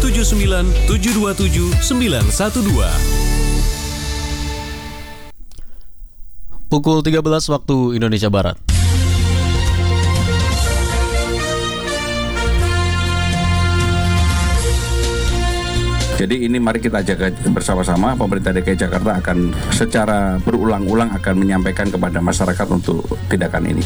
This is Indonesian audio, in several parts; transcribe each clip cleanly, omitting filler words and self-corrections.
79 727 912. Pukul 13 waktu Indonesia Barat. Jadi ini mari kita jaga bersama-sama. Pemerintah DKI Jakarta akan secara berulang-ulang akan menyampaikan kepada masyarakat untuk tindakan ini.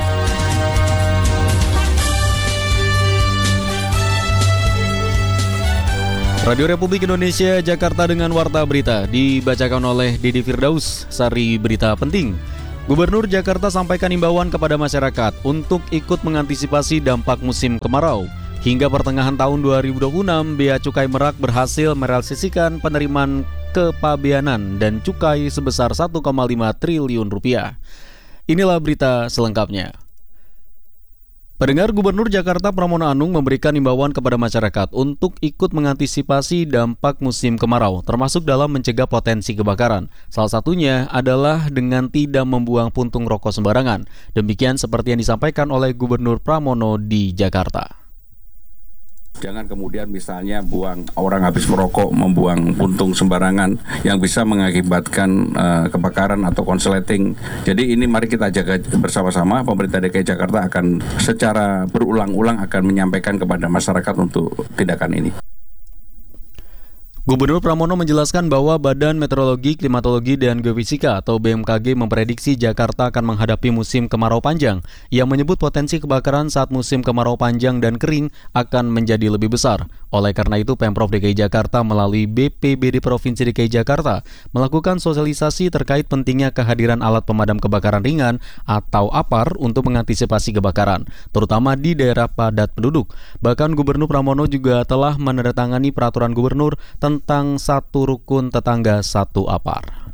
Radio Republik Indonesia Jakarta dengan Warta Berita dibacakan oleh Didi Firdaus. Sari berita penting. Gubernur Jakarta sampaikan imbauan kepada masyarakat untuk ikut mengantisipasi dampak musim kemarau. Hingga pertengahan tahun 2026, Bea Cukai Merak berhasil merealisasikan penerimaan kepabeanan dan cukai sebesar 1,5 triliun rupiah. Inilah berita selengkapnya. Pendengar, Gubernur Jakarta Pramono Anung memberikan imbauan kepada masyarakat untuk ikut mengantisipasi dampak musim kemarau, termasuk dalam mencegah potensi kebakaran. Salah satunya adalah dengan tidak membuang puntung rokok sembarangan. Demikian seperti yang disampaikan oleh Gubernur Pramono di Jakarta. Jangan kemudian misalnya orang habis merokok membuang puntung sembarangan yang bisa mengakibatkan kebakaran atau konsleting. Jadi ini mari kita jaga bersama-sama. Pemerintah DKI Jakarta akan secara berulang-ulang akan menyampaikan kepada masyarakat untuk tindakan ini. Gubernur Pramono menjelaskan bahwa Badan Meteorologi, Klimatologi, dan Geofisika atau BMKG memprediksi Jakarta akan menghadapi musim kemarau panjang yang menyebut potensi kebakaran saat musim kemarau panjang dan kering akan menjadi lebih besar. Oleh karena itu, Pemprov DKI Jakarta melalui BPBD Provinsi DKI Jakarta melakukan sosialisasi terkait pentingnya kehadiran alat pemadam kebakaran ringan atau APAR untuk mengantisipasi kebakaran, terutama di daerah padat penduduk. Bahkan Gubernur Pramono juga telah menandatangani peraturan gubernur tentang satu rukun tetangga satu APAR.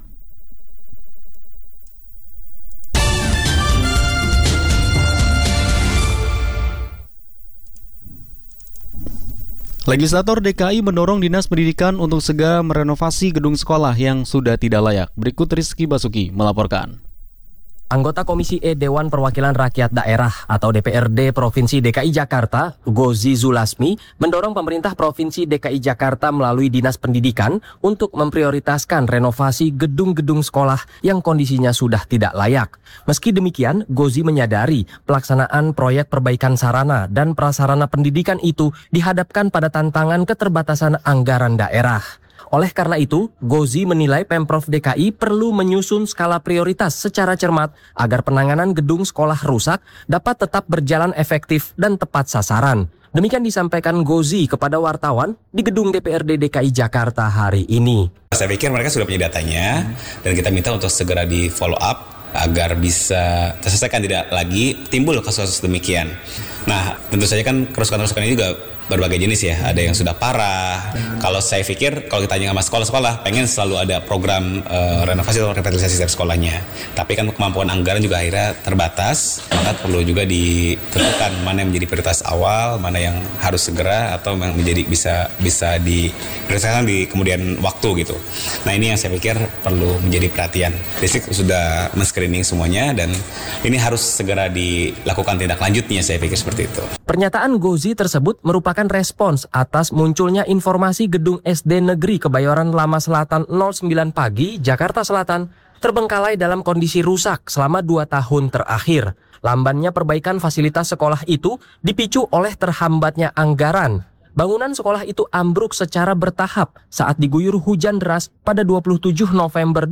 Legislator DKI mendorong Dinas Pendidikan untuk segera merenovasi gedung sekolah yang sudah tidak layak. Berikut Rizky Basuki melaporkan. Anggota Komisi E Dewan Perwakilan Rakyat Daerah atau DPRD Provinsi DKI Jakarta, Gozi Zulasmi, mendorong pemerintah Provinsi DKI Jakarta melalui Dinas Pendidikan untuk memprioritaskan renovasi gedung-gedung sekolah yang kondisinya sudah tidak layak. Meski demikian, Gozi menyadari pelaksanaan proyek perbaikan sarana dan prasarana pendidikan itu dihadapkan pada tantangan keterbatasan anggaran daerah. Oleh karena itu, Gozi menilai Pemprov DKI perlu menyusun skala prioritas secara cermat agar penanganan gedung sekolah rusak dapat tetap berjalan efektif dan tepat sasaran. Demikian disampaikan Gozi kepada wartawan di gedung DPRD DKI Jakarta hari ini. Saya pikir mereka sudah punya datanya dan kita minta untuk segera di follow up agar bisa terselesaikan, tidak lagi timbul kasus-kasus demikian. Nah, tentu saja kan kerusakan-kerusakan ini juga berbagai jenis ya, ada yang sudah parah. Kalau saya pikir, kalau kita tanya sama sekolah-sekolah, pengen selalu ada program renovasi atau revitalisasi setiap sekolahnya. Tapi kan kemampuan anggaran juga akhirnya terbatas, maka perlu juga ditentukan mana yang menjadi prioritas awal, mana yang harus segera atau yang menjadi bisa diprioritaskan di kemudian waktu gitu. Nah, ini yang saya pikir perlu menjadi perhatian. Distrik sudah men-screening semuanya dan ini harus segera dilakukan tindak lanjutnya, saya pikir seperti itu. Pernyataan Gozi tersebut merupakan respons atas munculnya informasi gedung SD Negeri Kebayoran Lama Selatan 09 Pagi, Jakarta Selatan, terbengkalai dalam kondisi rusak selama 2 tahun terakhir. Lambannya perbaikan fasilitas sekolah itu dipicu oleh terhambatnya anggaran. Bangunan sekolah itu ambruk secara bertahap saat diguyur hujan deras pada 27 November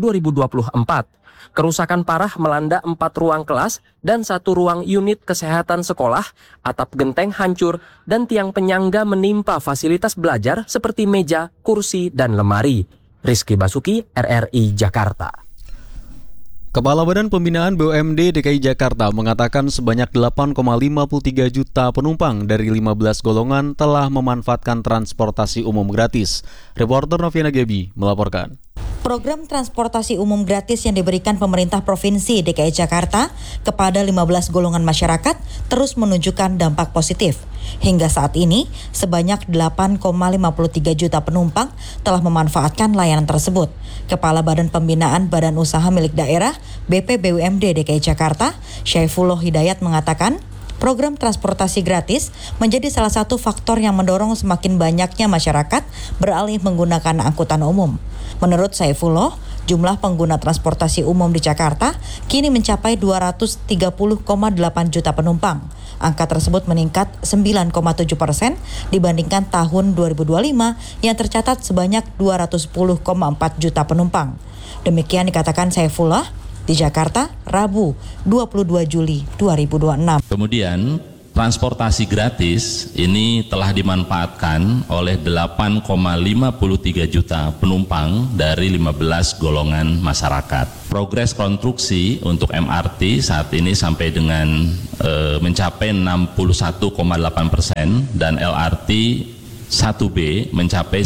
2024. Kerusakan parah melanda 4 ruang kelas dan 1 ruang unit kesehatan sekolah, atap genteng hancur, dan tiang penyangga menimpa fasilitas belajar seperti meja, kursi, dan lemari. Rizky Basuki, RRI Jakarta. Kepala Badan Pembinaan BUMD DKI Jakarta mengatakan sebanyak 8,53 juta penumpang dari 15 golongan telah memanfaatkan transportasi umum gratis. Reporter Noviana Gebi melaporkan. Program transportasi umum gratis yang diberikan pemerintah Provinsi DKI Jakarta kepada 15 golongan masyarakat terus menunjukkan dampak positif. Hingga saat ini, sebanyak 8,53 juta penumpang telah memanfaatkan layanan tersebut. Kepala Badan Pembinaan Badan Usaha Milik Daerah BPBUMD DKI Jakarta, Syaifullah Hidayat mengatakan, program transportasi gratis menjadi salah satu faktor yang mendorong semakin banyaknya masyarakat beralih menggunakan angkutan umum. Menurut Saifullah, jumlah pengguna transportasi umum di Jakarta kini mencapai 230,8 juta penumpang. Angka tersebut meningkat 9,7% dibandingkan tahun 2025 yang tercatat sebanyak 210,4 juta penumpang. Demikian dikatakan Saifullah di Jakarta, Rabu 22 Juli 2026. Kemudian, transportasi gratis ini telah dimanfaatkan oleh 8,53 juta penumpang dari 15 golongan masyarakat. Progres konstruksi untuk MRT saat ini sampai dengan mencapai 61,8% dan LRT 1B mencapai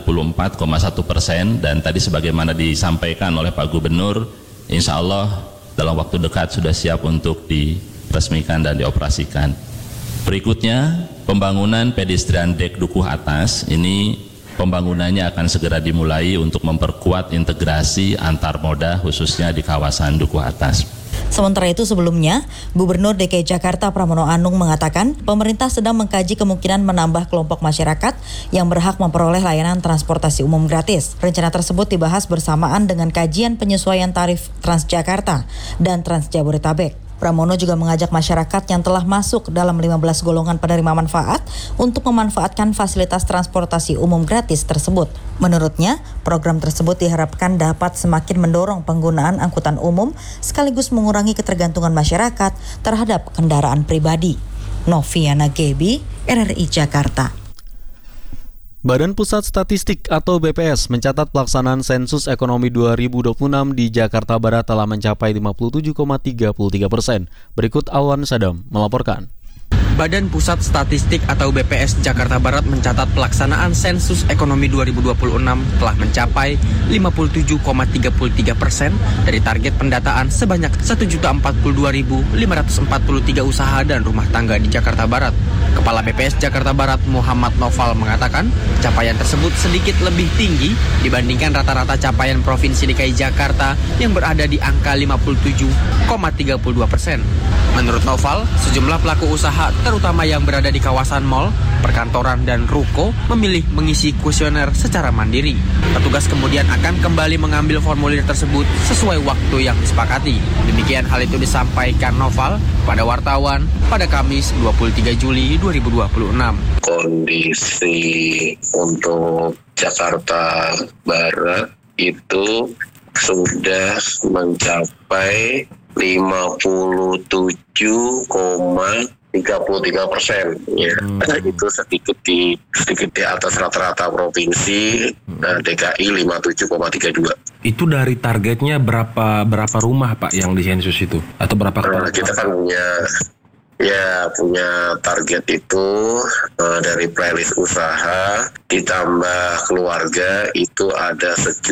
94,1% dan tadi sebagaimana disampaikan oleh Pak Gubernur, insya Allah dalam waktu dekat sudah siap untuk diresmikan dan dioperasikan. Berikutnya, pembangunan pedestrian dek Dukuh Atas, ini pembangunannya akan segera dimulai untuk memperkuat integrasi antar moda khususnya di kawasan Dukuh Atas. Sementara itu sebelumnya, Gubernur DKI Jakarta Pramono Anung mengatakan pemerintah sedang mengkaji kemungkinan menambah kelompok masyarakat yang berhak memperoleh layanan transportasi umum gratis. Rencana tersebut dibahas bersamaan dengan kajian penyesuaian tarif Transjakarta dan Transjabodetabek. Pramono juga mengajak masyarakat yang telah masuk dalam 15 golongan penerima manfaat untuk memanfaatkan fasilitas transportasi umum gratis tersebut. Menurutnya, program tersebut diharapkan dapat semakin mendorong penggunaan angkutan umum sekaligus mengurangi ketergantungan masyarakat terhadap kendaraan pribadi. Noviana Gebi, RRI Jakarta. Badan Pusat Statistik atau BPS mencatat pelaksanaan sensus ekonomi 2026 di Jakarta Barat telah mencapai 57,33%. Berikut Awan Sadam melaporkan. Badan Pusat Statistik atau BPS Jakarta Barat mencatat pelaksanaan sensus ekonomi 2026 telah mencapai 57,33% dari target pendataan sebanyak 1.042.543 usaha dan rumah tangga di Jakarta Barat. Kepala BPS Jakarta Barat Muhammad Noval mengatakan capaian tersebut sedikit lebih tinggi dibandingkan rata-rata capaian Provinsi DKI Jakarta yang berada di angka 57,32%. Menurut Noval, sejumlah pelaku usaha terutama yang berada di kawasan mal, perkantoran, dan ruko memilih mengisi kuesioner secara mandiri. Petugas kemudian akan kembali mengambil formulir tersebut sesuai waktu yang disepakati. Demikian hal itu disampaikan Noval pada wartawan pada Kamis 23 Juli 2026. Kondisi untuk Jakarta Barat itu sudah mencapai 57,33%, ya. Itu sedikit di atas rata-rata provinsi. DKI 57,32. Itu dari targetnya berapa rumah Pak yang disensus itu atau berapa kepala? Kita kan punya target itu dari playlist usaha ditambah keluarga itu ada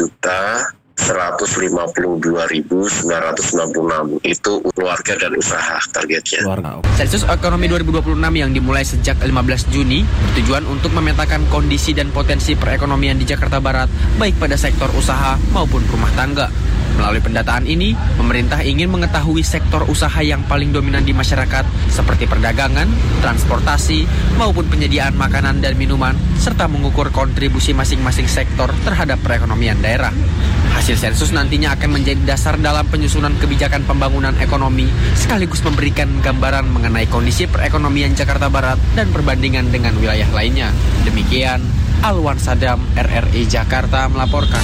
1.152.996 itu keluarga dan usaha targetnya. Sensus ekonomi 2026 yang dimulai sejak 15 Juni bertujuan untuk memetakan kondisi dan potensi perekonomian di Jakarta Barat baik pada sektor usaha maupun rumah tangga. Melalui pendataan ini, pemerintah ingin mengetahui sektor usaha yang paling dominan di masyarakat seperti perdagangan, transportasi, maupun penyediaan makanan dan minuman, serta mengukur kontribusi masing-masing sektor terhadap perekonomian daerah. Hasil sensus nantinya akan menjadi dasar dalam penyusunan kebijakan pembangunan ekonomi, sekaligus memberikan gambaran mengenai kondisi perekonomian Jakarta Barat dan perbandingan dengan wilayah lainnya. Demikian, Alwan Sadam, RRI Jakarta melaporkan.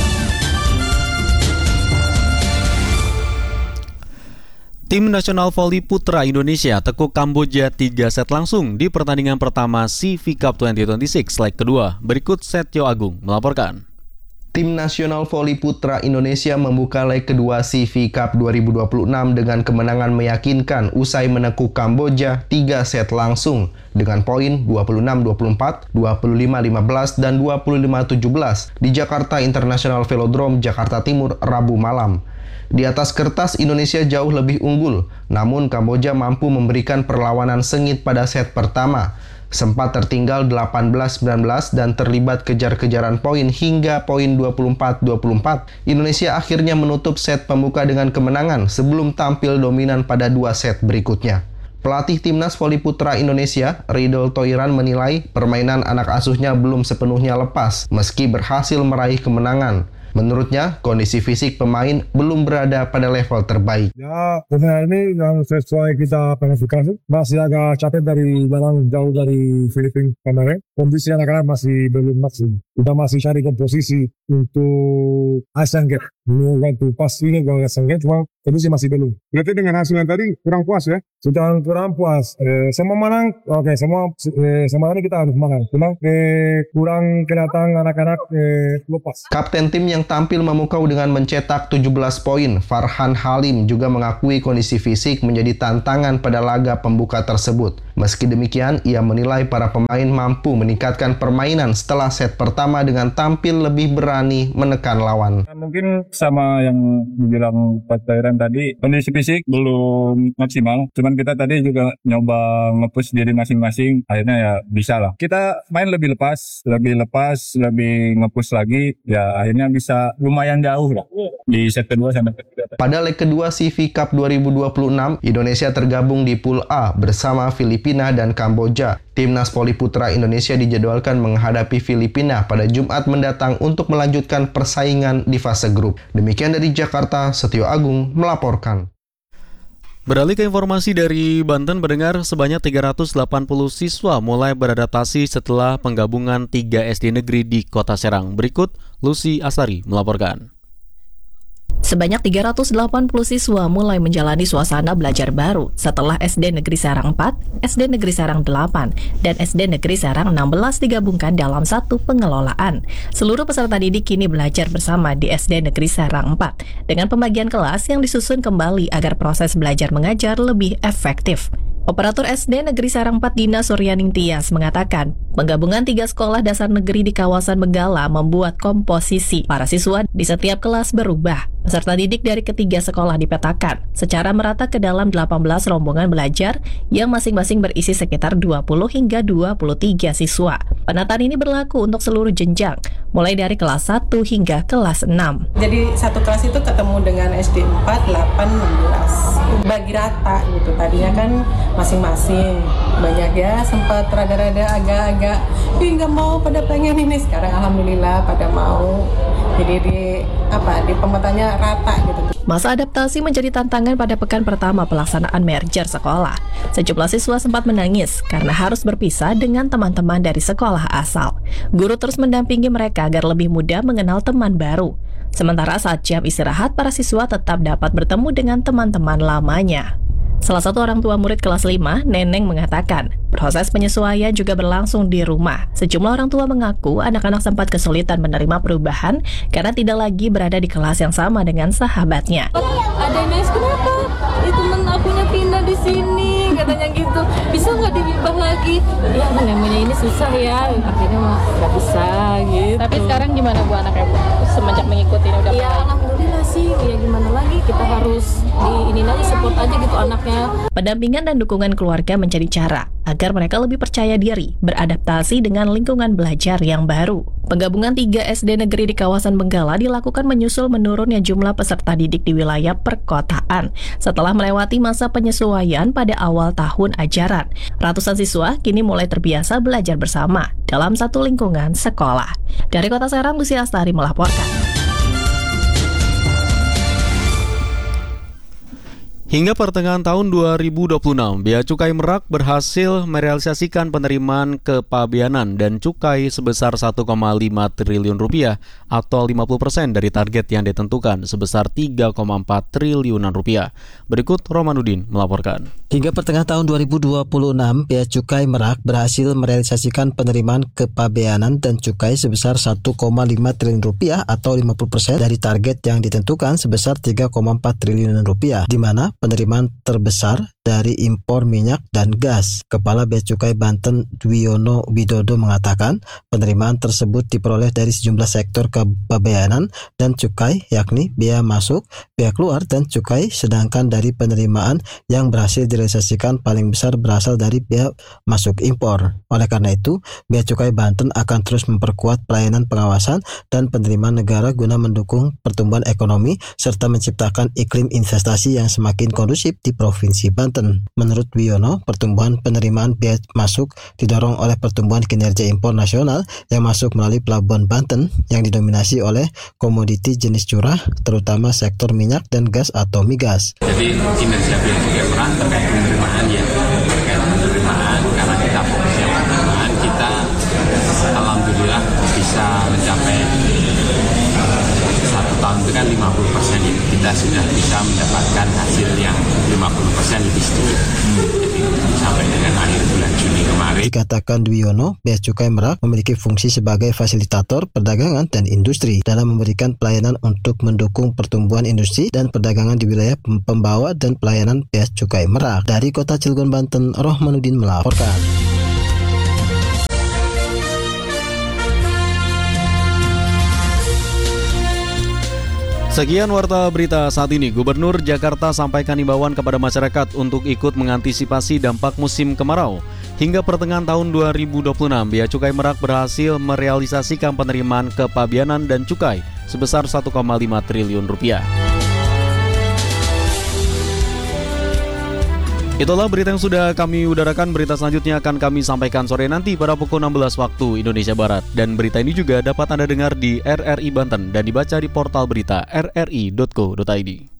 Tim Nasional Voli Putra Indonesia tekuk Kamboja 3 set langsung di pertandingan pertama CV Cup 2026 leg kedua. Berikut Setyo Agung melaporkan. Tim Nasional Voli Putra Indonesia membuka leg kedua CV Cup 2026 dengan kemenangan meyakinkan usai menekuk Kamboja 3 set langsung dengan poin 26-24, 25-15, dan 25-17 di Jakarta International Velodrome, Jakarta Timur, Rabu malam. Di atas kertas Indonesia jauh lebih unggul, namun Kamboja mampu memberikan perlawanan sengit pada set pertama. Sempat tertinggal 18-19 dan terlibat kejar-kejaran poin hingga poin 24-24. Indonesia akhirnya menutup set pembuka dengan kemenangan sebelum tampil dominan pada 2 set berikutnya. Pelatih Timnas Voli Putra Indonesia, Ridho Toiran menilai permainan anak asuhnya belum sepenuhnya lepas meski berhasil meraih kemenangan. Menurutnya, kondisi fisik pemain belum berada pada level terbaik. Ya, sebenarnya ini yang sesuai kita planifikasi. Masih agak capek dari barang jauh dari Filipina kemarin. Kondisi anak-anak masih belum maksimum. Kita masih cari komposisi untuk Asian Games. Belum waktu pas ini kalau Asian Games, cuma kondisi masih belum. Berarti dengan hasil yang tadi kurang puas ya? Sudah kurang puas. Semua menang, oke, semua ini kita harus menang. Cuma kurang kelihatan anak-anak lepas. Kapten tim yang tampil memukau dengan mencetak 17 poin, Farhan Halim juga mengakui kondisi fisik menjadi tantangan pada laga pembuka tersebut. Meski demikian, ia menilai para pemain mampu meningkatkan permainan setelah set pertama dengan tampil lebih berani menekan lawan. Mungkin sama yang dibilang Pak Tairan tadi, kondisi fisik belum maksimal. Cuman kita tadi juga nyoba nge-push diri masing-masing, akhirnya ya bisa lah. Kita main lebih lepas, lebih nge-push lagi, ya akhirnya bisa lumayan jauh lah di set kedua sampai ketiga. Pada leg kedua CV Cup 2026, Indonesia tergabung di Pool A bersama Filipina dan Kamboja. Timnas Voli Putra Indonesia dijadwalkan menghadapi Filipina pada Jumat mendatang untuk melanjutkan persaingan di fase grup. Demikian dari Jakarta, Setio Agung melaporkan. Beralih ke informasi dari Banten, pendengar, sebanyak 380 siswa mulai beradaptasi setelah penggabungan 3 SD negeri di Kota Serang. Berikut Lucy Asari melaporkan. Sebanyak 380 siswa mulai menjalani suasana belajar baru setelah SD Negeri Serang 4, SD Negeri Serang 8, dan SD Negeri Serang 16 digabungkan dalam satu pengelolaan. Seluruh peserta didik kini belajar bersama di SD Negeri Serang 4 dengan pembagian kelas yang disusun kembali agar proses belajar mengajar lebih efektif. Operator SD Negeri Serang 4 Dina Suryaning Tias mengatakan, penggabungan 3 sekolah dasar negeri di kawasan Benggala membuat komposisi para siswa di setiap kelas berubah. Peserta didik dari ketiga sekolah dipetakan secara merata ke dalam 18 rombongan belajar yang masing-masing berisi sekitar 20 hingga 23 siswa. Penataan ini berlaku untuk seluruh jenjang, mulai dari kelas 1 hingga kelas 6. Jadi satu kelas itu ketemu dengan SD 4, 8, 16. Bagi rata gitu, tadinya kan masing-masing. Banyak ya, sempat rada-rada agak-agak nggak mau, pada pengen ini. Sekarang alhamdulillah pada mau. Jadi di pemetannya rata gitu. Masa adaptasi menjadi tantangan pada pekan pertama pelaksanaan merger sekolah. Sejumlah siswa sempat menangis karena harus berpisah dengan teman-teman dari sekolah asal. Guru terus mendampingi mereka agar lebih mudah mengenal teman baru. Sementara saat jam istirahat, para siswa tetap dapat bertemu dengan teman-teman lamanya. Salah satu orang tua murid kelas 5, Neneng, mengatakan, proses penyesuaian juga berlangsung di rumah. Sejumlah orang tua mengaku anak-anak sempat kesulitan menerima perubahan karena tidak lagi berada di kelas yang sama dengan sahabatnya. Ada Nes, kenapa? Temen akunya pindah di sini, katanya gitu. Bisa nggak diubah lagi? Ya namanya ini susah ya, akhirnya mah nggak bisa gitu. Tapi sekarang gimana Bu anaknya Bu? Semenjak mengikuti ini udah? Ya alhamdulillah sih, ya gimana lagi, kita harus support aja gitu anaknya. Pendampingan dan dukungan keluarga menjadi cara agar mereka lebih percaya diri beradaptasi dengan lingkungan belajar yang baru. Penggabungan 3 SD negeri di kawasan Benggala dilakukan menyusul menurunnya jumlah peserta didik di wilayah perkotaan setelah melewati masa penyesuaian pada awal tahun ajaran. Ratusan siswa kini mulai terbiasa belajar bersama dalam satu lingkungan sekolah. Dari Kota Serang, Lucy Astari melaporkan. Hingga pertengahan tahun 2026, Bea Cukai Merak berhasil merealisasikan penerimaan kepabeanan dan cukai sebesar 1,5 triliun rupiah atau 50% dari target yang ditentukan sebesar 3,4 triliunan rupiah. Berikut Romanudin melaporkan. Hingga pertengahan tahun 2026, Bea Cukai Merak berhasil merealisasikan penerimaan kepabeanan dan cukai sebesar 1,5 triliun rupiah atau 50% dari target yang ditentukan sebesar 3,4 triliunan rupiah, di mana penerimaan terbesar dari impor minyak dan gas. Kepala Bea Cukai Banten Dwiono Widodo mengatakan penerimaan tersebut diperoleh dari sejumlah sektor kepabeanan dan cukai, yakni bea masuk, bea keluar, dan cukai, sedangkan dari penerimaan yang berhasil direalisasikan paling besar berasal dari bea masuk impor. Oleh karena itu, Bea Cukai Banten akan terus memperkuat pelayanan pengawasan dan penerimaan negara guna mendukung pertumbuhan ekonomi serta menciptakan iklim investasi yang semakin kondusif di Provinsi Banten. Banten. Menurut Wiono, pertumbuhan penerimaan biaya masuk didorong oleh pertumbuhan kinerja impor nasional yang masuk melalui Pelabuhan Banten yang didominasi oleh komoditi jenis curah, terutama sektor minyak dan gas atau migas. Jadi kinerja biaya cukai murah terkait penerimaan ya, terkait penerimaan karena kita fokusnya penerimaan, kita alhamdulillah bisa mencapai 1 tahun itu kan 50% ya, kita sudah bisa mendapatkan hasil yang 50% lebih sedikit. Jadi sampai dengan akhir bulan Juni kemarin. Dikatakan Dwiono, Bea Cukai Merak memiliki fungsi sebagai fasilitator perdagangan dan industri dalam memberikan pelayanan untuk mendukung pertumbuhan industri dan perdagangan di wilayah pembawa dan pelayanan Bea Cukai Merak. Dari Kota Cilegon, Banten, Rohmanuddin melaporkan. Sekian warta berita saat ini. Gubernur Jakarta sampaikan imbauan kepada masyarakat untuk ikut mengantisipasi dampak musim kemarau. Hingga pertengahan tahun 2026, Bea Cukai Merak berhasil merealisasikan penerimaan kepabeanan dan cukai sebesar 1,5 triliun rupiah. Itulah berita yang sudah kami udarakan. Berita selanjutnya akan kami sampaikan sore nanti pada pukul 16 waktu Indonesia Barat. Dan berita ini juga dapat Anda dengar di RRI Banten dan dibaca di portal berita rri.co.id.